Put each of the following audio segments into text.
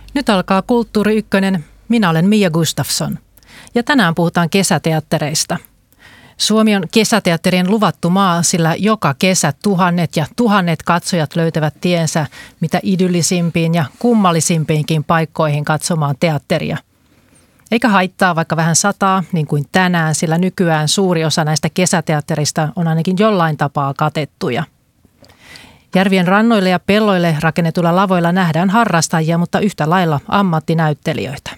Nyt alkaa Kulttuuri Ykkönen. Minä olen Mia Gustafsson. Ja tänään puhutaan kesäteattereista. Suomi on kesäteatterien luvattu maa, sillä joka kesä tuhannet ja tuhannet katsojat löytävät tiensä mitä idyllisimpiin ja kummallisimpiinkin paikkoihin katsomaan teatteria. Eikä haittaa vaikka vähän sataa, niin kuin tänään, sillä nykyään suuri osa näistä kesäteatterista on ainakin jollain tapaa katettuja. Järvien rannoille ja pelloille rakennetuilla lavoilla nähdään harrastajia, mutta yhtä lailla ammattinäyttelijöitä.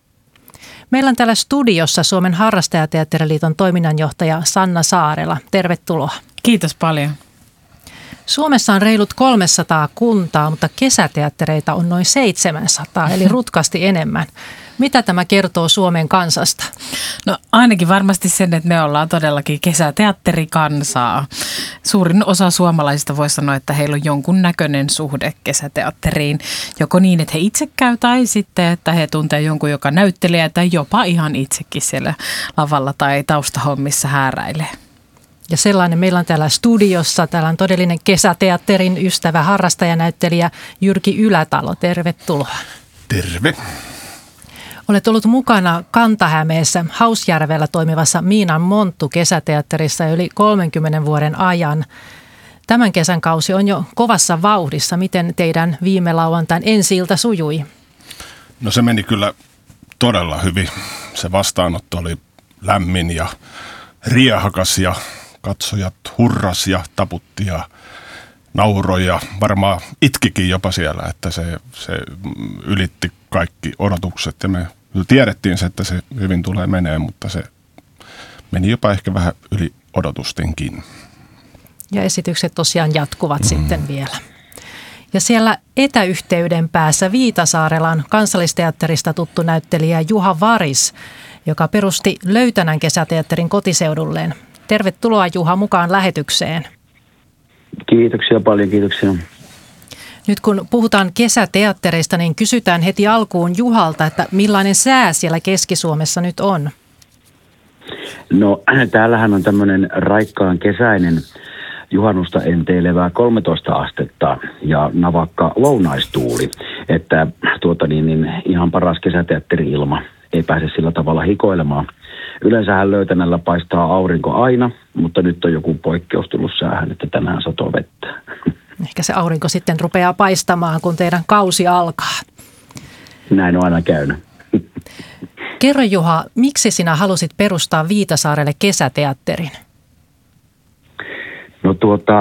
Meillä on täällä studiossa Suomen harrastajateatteriliiton toiminnanjohtaja Sanna Saarela. Tervetuloa. Kiitos paljon. Suomessa on reilut 300 kuntaa, mutta kesäteattereita on noin 700, eli rutkasti enemmän. Mitä tämä kertoo Suomen kansasta? No ainakin varmasti sen, että me ollaan todellakin kesäteatterikansaa. Suurin osa suomalaisista voisi sanoa, että heillä on jonkun näköinen suhde kesäteatteriin. Joko niin, että he itse käy tai sitten, että he tuntee jonkun, joka näyttelee tai jopa ihan itsekin siellä lavalla tai taustahommissa hääräilee. Ja sellainen meillä on täällä studiossa. Täällä on todellinen kesäteatterin ystävä, harrastajanäyttelijä Jyrki Ylätalo. Tervetuloa. Terve. Olet ollut mukana Kanta-Hämeessä Hausjärvellä toimivassa Miinan Monttu kesäteatterissa yli 30 vuoden ajan. Tämän kesän kausi on jo kovassa vauhdissa. Miten teidän viime lauantain ensi-ilta sujui? No se meni kyllä todella hyvin. Se vastaanotto oli lämmin ja riehakas ja katsojat hurras ja taputti ja nauroi ja varmaan itkikin jopa siellä, että se ylitti kaikki odotukset ja me tiedettiin se, että se hyvin tulee menee, mutta se meni jopa ehkä vähän yli odotustenkin. Ja esitykset tosiaan jatkuvat sitten vielä. Ja siellä etäyhteyden päässä Viitasaarella on Kansallisteatterista tuttu näyttelijä Juha Varis, joka perusti Löytänän kesäteatterin kotiseudulleen. Tervetuloa Juha mukaan lähetykseen. Kiitoksia paljon, kiitoksia. Nyt kun puhutaan kesäteattereista, niin kysytään heti alkuun Juhalta, että millainen sää siellä Keski-Suomessa nyt on? No täällähän on tämmöinen raikkaan kesäinen juhannusta enteilevää 13 astetta ja navakka lounaistuuli, että ihan paras kesäteatteri-ilma, ei pääse sillä tavalla hikoilemaan. Yleensähän Löytänällä paistaa aurinko aina, mutta nyt on joku poikkeus tullut säähän, että tänään satoo vettä. Ehkä se aurinko sitten rupeaa paistamaan, kun teidän kausi alkaa. Näin on aina käynyt. Kerro Juha, miksi sinä halusit perustaa Viitasaarelle kesäteatterin? No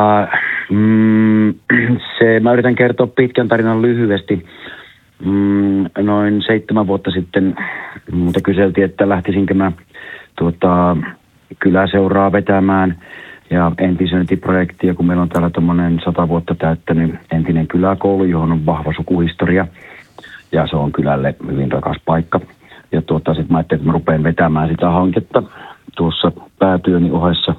mä yritän kertoa pitkän tarinan lyhyesti. Noin 7 vuotta sitten multa kyseltiin, että lähtisinkö mä kyläseuraa vetämään ja entisöintiprojektia, kun meillä on täällä tommonen 100 vuotta täyttänyt entinen kyläkoulu, johon on vahva sukuhistoria ja se on kylälle hyvin rakas paikka. Ja sitten mä ajattelin, että mä rupean vetämään sitä hanketta tuossa päätyöni ohessa.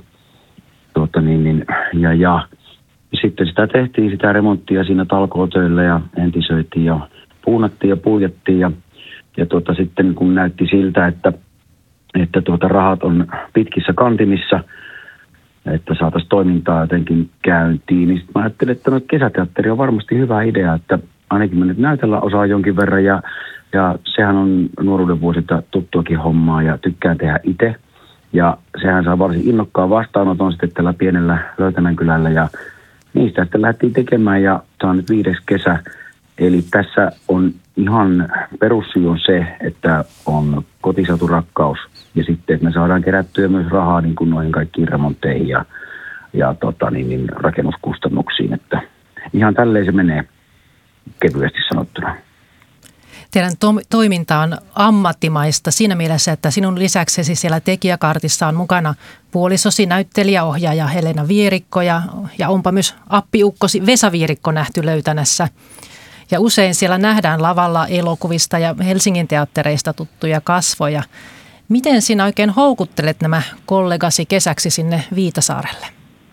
Ja sitten sitä tehtiin, sitä remonttia siinä talkootöillä ja entisöitiin ja puunattiin ja puijettiin ja sitten kun näytti siltä, että rahat on pitkissä kantimissa, että saataisiin toimintaa jotenkin käyntiin, niin sitten mä ajattelin, että no, kesäteatteri on varmasti hyvä idea, että ainakin mä nyt näytellä osaa jonkin verran ja sehän on nuoruuden vuosilta tuttuakin hommaa ja tykkään tehdä itse. Ja sehän saa varsin innokkaan vastaanoton sitten tällä pienellä Löytänän kylällä ja niistä sitten lähdettiin tekemään ja tämä on nyt 5. kesä. Eli tässä on ihan perussyy on se, että on kotiseuturakkaus ja sitten, että me saadaan kerättyä myös rahaa niin kuin noihin kaikkiin remontteihin ja rakennuskustannuksiin. Että ihan tälleen se menee kevyesti sanottuna. Teidän toiminta on ammattimaista siinä mielessä, että sinun lisäksesi siellä tekijäkartissa on mukana puolisosi näyttelijäohjaaja Helena Vierikko ja onpa myös appiukkosi Vesa Vierikko nähty Löytänässä. Ja usein siellä nähdään lavalla elokuvista ja Helsingin teattereista tuttuja kasvoja. Miten sinä oikein houkuttelet nämä kollegasi kesäksi sinne Viitasaarelle?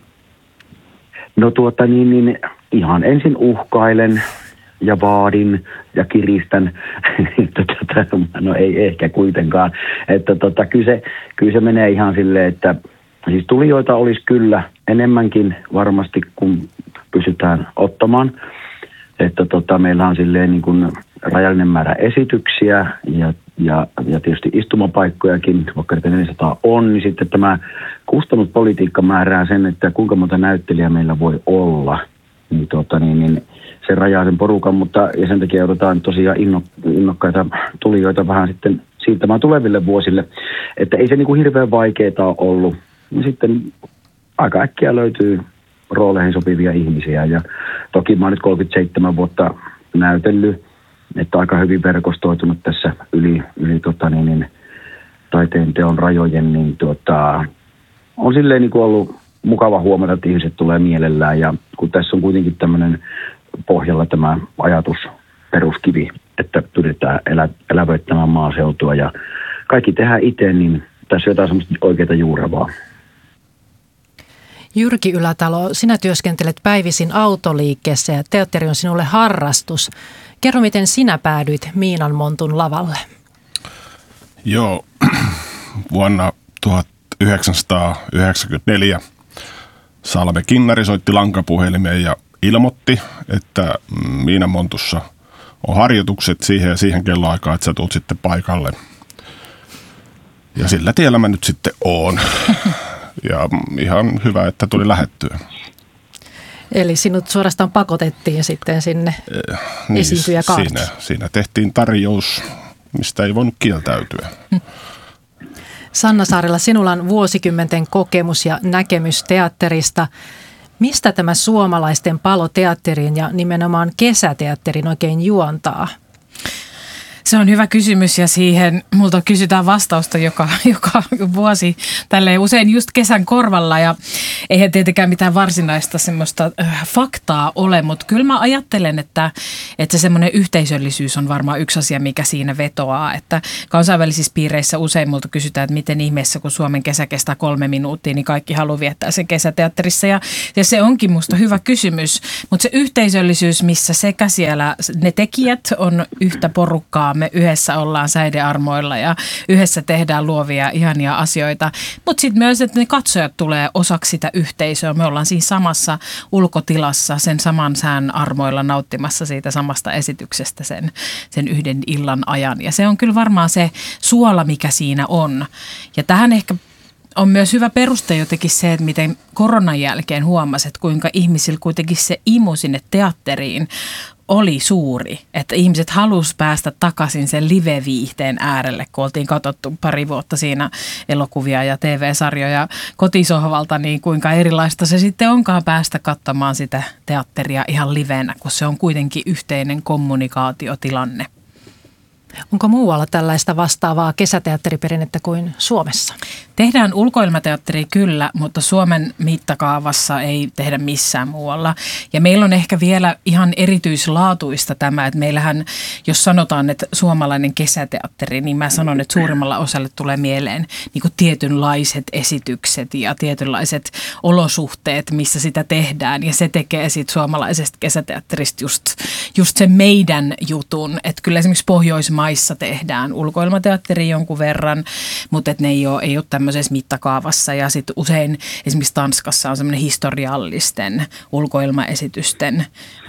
No ihan ensin uhkailen ja vaadin ja kiristän, no ei ehkä kuitenkaan, että kyllä se menee ihan silleen, että siis tulijoita olisi kyllä enemmänkin varmasti, kun pystytään ottamaan. meillä on silleen niin kuin rajallinen määrä esityksiä ja tietysti istumapaikkojakin, vaikka 400 on, niin sitten tämä kustannuspolitiikka määrää sen, että kuinka monta näyttelijää meillä voi olla. Niin se rajaa sen porukan, ja sen takia joudutaan tosiaan innokkaita tulijoita vähän sitten siirtämään tuleville vuosille. Että ei se niin kuin hirveän vaikeaa ole ollut. Ja sitten aika äkkiä löytyy rooleihin sopivia ihmisiä. Ja toki mä oon nyt 37 vuotta näytellyt, että aika hyvin verkostoitunut tässä yli taiteen teon rajojen, niin on silleen niin kuin ollut mukava huomata, että ihmiset tulee mielellään. Ja kun tässä on kuitenkin tämmöinen pohjalla tämä ajatus peruskivi, että pyritään elävöittämään maaseutua ja kaikki tehdään itse, niin tässä on jotain semmoista oikeaa juurevaa. Jyrki Ylätalo, sinä työskentelet päivisin autoliikkeessä ja teatteri on sinulle harrastus. Kerro, miten sinä päädyit Miinan Montun lavalle? Joo, vuonna 1994 Salme Kinnari soitti lankapuhelimeen ja ilmoitti, että Miinan Montussa on harjoitukset siihen ja siihen kelloaikaan, että sä tulet sitten paikalle. Ja sillä tiellä mä nyt sitten oon. Ja ihan hyvä, että tuli lähettyä. Eli sinut suorastaan pakotettiin sitten sinne esiintyjäkaaksi. Siinä tehtiin tarjous, mistä ei voinut kieltäytyä. Sanna Saarela, sinulla on vuosikymmenten kokemus ja näkemys teatterista. Mistä tämä suomalaisten palo teatteriin ja nimenomaan kesäteatterin oikein juontaa? Se on hyvä kysymys ja siihen multa kysytään vastausta joka vuosi tälleen usein just kesän korvalla ja eihän tietenkään mitään varsinaista semmoista faktaa ole, mutta kyllä mä ajattelen, että se semmoinen yhteisöllisyys on varmaan yksi asia, mikä siinä vetoaa, että kansainvälisissä piireissä usein multa kysytään, että miten ihmeessä, kun Suomen kesä kestää 3 minuuttia, niin kaikki haluaa viettää sen kesäteatterissa ja se onkin musta hyvä kysymys, mutta se yhteisöllisyys, missä sekä siellä ne tekijät on yhtä porukkaa, me yhdessä ollaan säiden armoilla ja yhdessä tehdään luovia ihania asioita. Mutta sitten myös, että ne katsojat tulee osaksi sitä yhteisöä. Me ollaan siinä samassa ulkotilassa sen saman sään armoilla nauttimassa siitä samasta esityksestä sen yhden illan ajan. Ja se on kyllä varmaan se suola, mikä siinä on. Ja tähän ehkä on myös hyvä peruste jotenkin se, että miten koronan jälkeen huomasi, että kuinka ihmisillä kuitenkin se imu sinne teatteriin oli suuri, että ihmiset halusi päästä takaisin sen live-viihteen äärelle, kun oltiin katsottu pari vuotta siinä elokuvia ja TV-sarjoja kotisohvalta, niin kuinka erilaista se sitten onkaan päästä katsomaan sitä teatteria ihan livenä, kun se on kuitenkin yhteinen kommunikaatiotilanne. Onko muualla tällaista vastaavaa kesäteatteriperinnettä kuin Suomessa? Tehdään ulkoilmateatteria kyllä, mutta Suomen mittakaavassa ei tehdä missään muualla. Ja meillä on ehkä vielä ihan erityislaatuista tämä, että meillähän, jos sanotaan, että suomalainen kesäteatteri, niin mä sanon, että suurimmalla osalle tulee mieleen niin kuin tietynlaiset esitykset ja tietynlaiset olosuhteet, missä sitä tehdään. Ja se tekee siitä suomalaisesta kesäteatterista just se meidän jutun, että kyllä esimerkiksi Pohjoismaissa tehdään ulkoilmateatteria jonkun verran, mutta että ne ei ole tämmöisessä mittakaavassa ja sitten usein esimerkiksi Tanskassa on semmoinen historiallisten ulkoilmaesitysten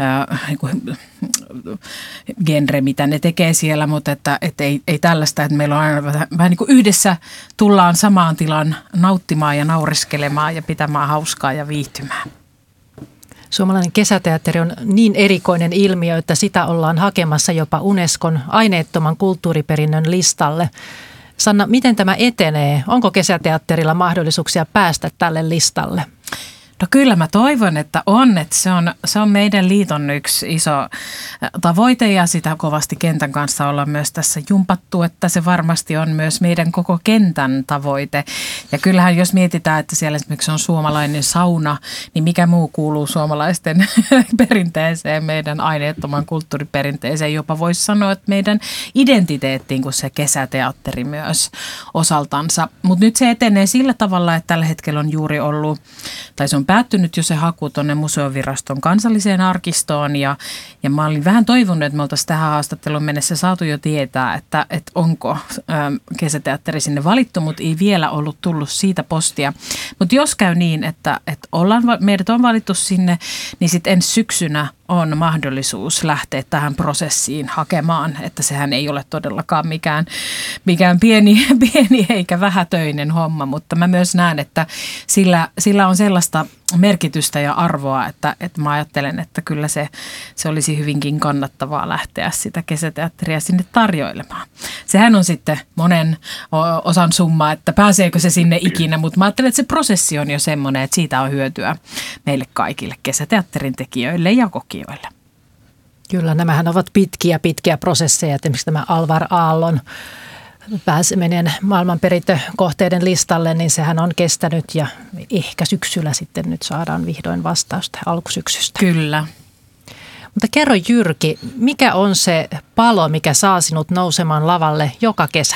genre, mitä ne tekee siellä, mutta että ei tällaista, että meillä on aina vähän niin kuin yhdessä tullaan samaan tilaan nauttimaan ja naureskelemaan ja pitämään hauskaa ja viihtymään. Suomalainen kesäteatteri on niin erikoinen ilmiö, että sitä ollaan hakemassa jopa Unescon aineettoman kulttuuriperinnön listalle. Sanna, miten tämä etenee? Onko kesäteatterilla mahdollisuuksia päästä tälle listalle? No kyllä mä toivon, että on. Että se on meidän liiton yksi iso tavoite ja sitä kovasti kentän kanssa ollaan myös tässä jumpattu, että se varmasti on myös meidän koko kentän tavoite. Ja kyllähän jos mietitään, että siellä esimerkiksi on suomalainen sauna, niin mikä muu kuuluu suomalaisten perinteeseen, meidän aineettoman kulttuuriperinteeseen. Jopa voisi sanoa, että meidän identiteettiin kuin se kesäteatteri myös osaltansa. Mutta nyt se etenee sillä tavalla, että tällä hetkellä on juuri ollut, tai se on päättynyt jo se haku tuonne Museoviraston kansalliseen arkistoon ja mä olin vähän toivonut, että me oltaisiin tähän haastatteluun mennessä saatu jo tietää, että onko kesäteatteri sinne valittu, mutta ei vielä ollut tullut siitä postia. Mutta jos käy niin, että meidät on valittu sinne, niin sitten ensi syksynä on mahdollisuus lähteä tähän prosessiin hakemaan, että sehän ei ole todellakaan mikään pieni eikä vähätöinen homma, mutta mä myös näen, että sillä on sellaista merkitystä ja arvoa, että mä ajattelen, että kyllä se olisi hyvinkin kannattavaa lähteä sitä kesäteatteria sinne tarjoilemaan. Sehän on sitten monen osan summa, että pääseekö se sinne ikinä, mutta mä ajattelen, että se prosessi on jo semmoinen, että siitä on hyötyä meille kaikille kesäteatterin tekijöille ja kokijoille. Kyllä, nämähän ovat pitkiä prosesseja. Esimerkiksi tämä Alvar Aallon pääseminen maailmanperintökohteiden listalle, niin sehän on kestänyt ja ehkä syksyllä sitten nyt saadaan vihdoin vastausta alkusyksystä. Kyllä. Mutta kerro Jyrki, mikä on se palo, mikä saa sinut nousemaan lavalle joka kesä?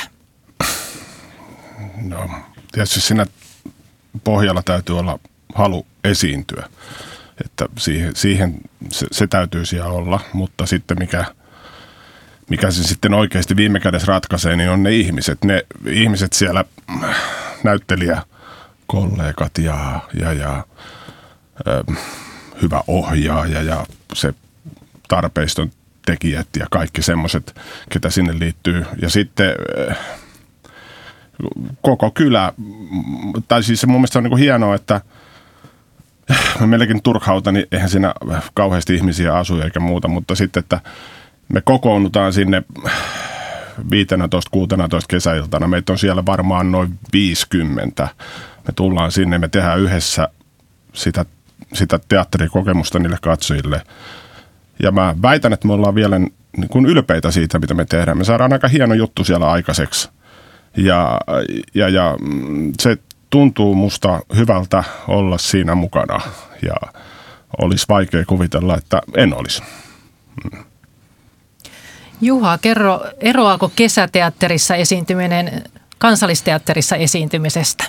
No, tietysti siinä pohjalla täytyy olla halu esiintyä, että siihen se täytyy siellä olla, mutta sitten mikä se sitten oikeasti viime kädessä ratkaisee, niin on ne ihmiset siellä, näyttelijäkollegat ja hyvä ohjaaja ja se tarpeiston tekijät ja kaikki semmoiset, ketä sinne liittyy. Ja sitten koko kylä, tai siis se mun mielestä on niin kuin hienoa, että meilläkin Turkhauta, niin eihän siinä kauheasti ihmisiä asu eikä muuta, mutta sitten, että me kokoonnutaan sinne 15-16 kesäiltana. Meitä on siellä varmaan noin 50. Me tullaan sinne, me tehdään yhdessä sitä teatterikokemusta niille katsojille. Ja mä väitän, että me ollaan vielä niin kuin ylpeitä siitä, mitä me tehdään. Me saadaan aika hieno juttu siellä aikaiseksi. Ja se tuntuu musta hyvältä olla siinä mukana. Ja olisi vaikea kuvitella, että en olisi. Juha, kerro, eroaako kesäteatterissa esiintyminen Kansallisteatterissa esiintymisestä?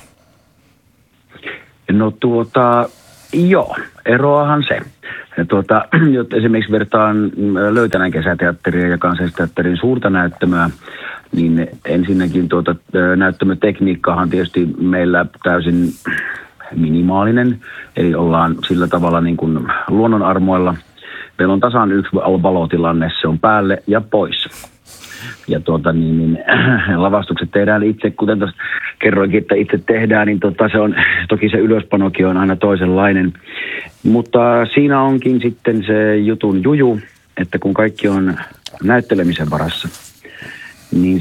No joo, eroahan se. Esimerkiksi vertaan Löytänän kesäteatteria ja Kansallisteatterin suurta näyttämöä, niin ensinnäkin näyttämötekniikkaahan tietysti meillä täysin minimaalinen, eli ollaan sillä tavalla niin kuin luonnonarmoilla. Meillä on tasan yksi valotilanne, se on päälle ja pois. Ja lavastukset tehdään itse, kuten tuossa kerroinkin, että itse tehdään, niin se on, toki se ylöspanokin on aina toisenlainen. Mutta siinä onkin sitten se jutun juju, että kun kaikki on näyttelemisen varassa, niin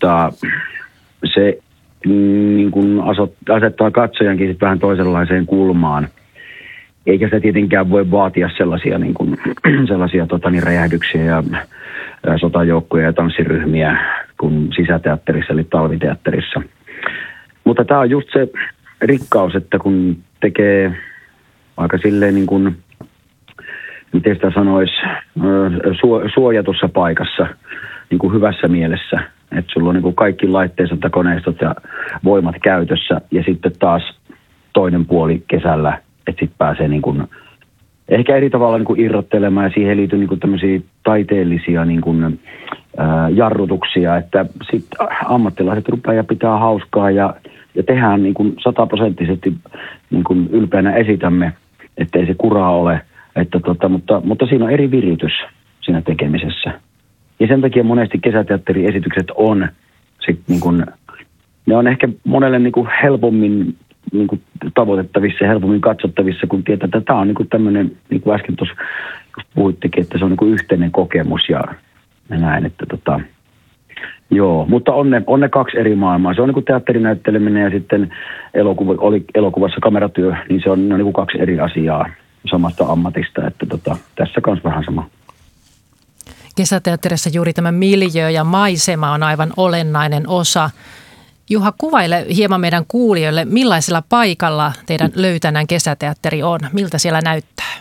se niin kuin asettaa katsojankin sitten vähän toisenlaiseen kulmaan. Eikä sitä tietenkään voi vaatia sellaisia, räjähdyksiä ja sotajoukkoja ja tanssiryhmiä kuin sisäteatterissa eli talviteatterissa. Mutta tämä on just se rikkaus, että kun tekee aika silleen niin kuin, miten sitä sanoisi, suojatussa paikassa, niin kuin hyvässä mielessä. Että sulla on niin kuin kaikki laitteistot ja koneistot ja voimat käytössä ja sitten taas toinen puoli kesällä, että sitten pääsee niin kuin ehkä eri tavalla niin kuin irrottelemaan ja siihen liittyy niin kuin tämmöisiä taiteellisia niin kuin, jarrutuksia, että sitten ammattilaiset rupeaa ja pitää hauskaa ja tehdään niin kuin 100% niin kuin ylpeänä esitämme, ettei se kuraa ole, että mutta siinä on eri viritys siinä tekemisessä. Ja sen takia monesti kesäteatteriesitykset on sit niin kuin, ne on ehkä monelle niin kuin helpommin niin kuin tavoitettavissa ja helpommin katsottavissa, kun tietää, että tämä on niin kuin tämmöinen, niin kuin äsken tuossa puhuttikin, että se on niin kuin yhteinen kokemus ja näin, että joo, mutta on ne kaksi eri maailmaa. Se on niin kuin teatterinäytteleminen ja sitten elokuvassa kameratyö, niin se on niin kuin kaksi eri asiaa samasta ammatista, että tässä kanssa vähän sama. Kesäteatterissa juuri tämä miljöö ja maisema on aivan olennainen osa. Juha, kuvaile hieman meidän kuulijoille, millaisella paikalla teidän Löytänän kesäteatteri on? Miltä siellä näyttää?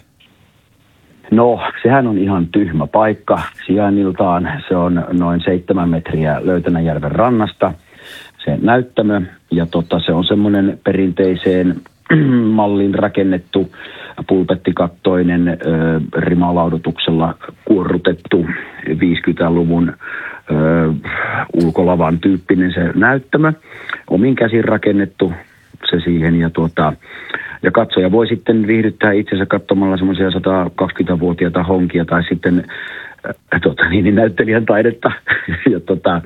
No, sehän on ihan tyhmä paikka. Sijainniltaan se on noin 7 metriä Löytänänjärven rannasta, se näyttämö. Ja se on semmoinen perinteiseen mallin rakennettu, pulpettikattoinen, rimalaudotuksella kuorrutettu 50-luvun ulkolavan tyyppinen se näyttämö. Omin käsin rakennettu se siihen ja Ja katsoja voi sitten viihdyttää itsensä katsomalla semmoisia 120-vuotiaita honkia tai sitten näyttelijän taidetta. Ja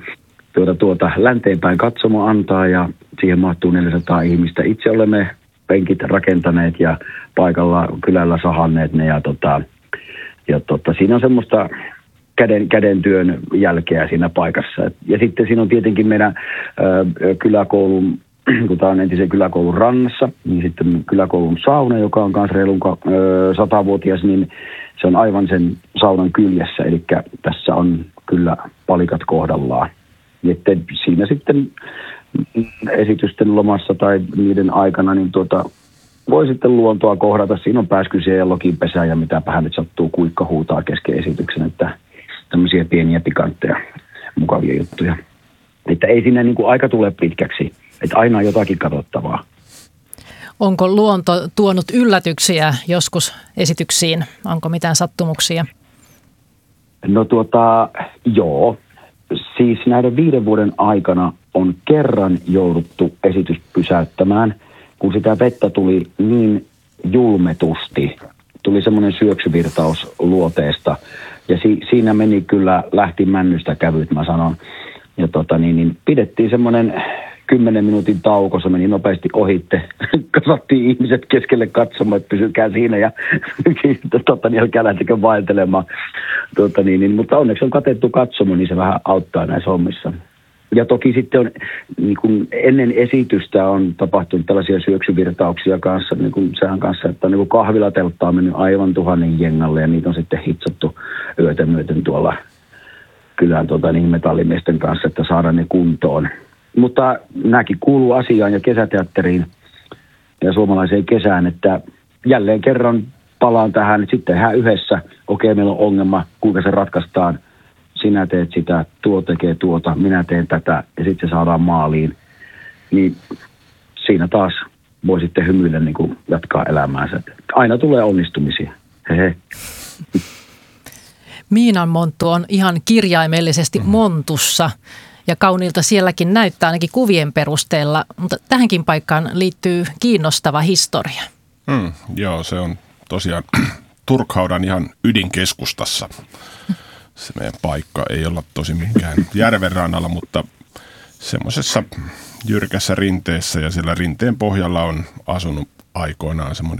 länteenpäin katsomo antaa ja siihen mahtuu 400 ihmistä. Itse olemme penkit rakentaneet ja paikalla kylällä sahanneet ne ja siinä on semmoista käden työn jälkeä siinä paikassa. Ja sitten siinä on tietenkin meidän kyläkoulun, kun tämä on entisen kyläkoulun rannassa, niin sitten kyläkoulun sauna, joka on myös reilun 100-vuotias, niin se on aivan sen saunan kyljessä. Eli tässä on kyllä palikat kohdallaan. Että siinä sitten esitysten lomassa tai niiden aikana, niin voi sitten luontoa kohdata. Siinä on pääskysiä ja lokinpesää ja mitäpähän nyt sattuu, kuikka huutaa kesken esityksen, että tämmöisiä pieniä pikantteja, mukavia juttuja. Että ei siinä niin kuin aika tule pitkäksi, että aina on jotakin katsottavaa. Onko luonto tuonut yllätyksiä joskus esityksiin? Onko mitään sattumuksia? No joo. Siis näiden 5 vuoden aikana on kerran jouduttu esitys pysäyttämään, kun sitä vettä tuli niin julmetusti. Tuli semmoinen syöksyvirtaus luoteesta ja siinä meni kyllä, lähti männystä kävyt, mä sanon. Ja pidettiin semmoinen 10 minuutin tauko, se meni nopeasti ohitte. Kasattiin ihmiset keskelle katsomaan, että pysykää siinä ja älkää lähtekö vaeltelemaan. Mutta onneksi on katettu katsomo, niin se vähän auttaa näissä hommissa. Ja toki sitten on, niin kuin ennen esitystä on tapahtunut tällaisia syöksyvirtauksia kanssa, niin kuin sehän kanssa, että niin kuin kahvilateltta on mennyt aivan 1000 jengalle ja niitä on sitten hitsattu yötä myöten tuolla kylän metallimiesten kanssa, että saadaan ne kuntoon. Mutta nämäkin kuuluu asiaan ja kesäteatteriin ja suomalaiseen kesään, että jälleen kerran palaan tähän, että sitten tehdään yhdessä, okei, meillä on ongelma, kuinka se ratkaistaan. Sinä teet sitä, tuo tekee tuota, minä teen tätä ja sitten se saadaan maaliin. Niin siinä taas voi sitten hymyillä niin kuin jatkaa elämäänsä. Aina tulee onnistumisia. Hehe. Miinan monttu on ihan kirjaimellisesti montussa ja kauniilta sielläkin näyttää ainakin kuvien perusteella, mutta tähänkin paikkaan liittyy kiinnostava historia. Joo, se on tosiaan Turkhaudan ihan ydinkeskustassa. Se meidän paikka ei olla tosi minkään järven rannalla, mutta semmoisessa jyrkässä rinteessä ja siellä rinteen pohjalla on asunut aikoinaan semmoinen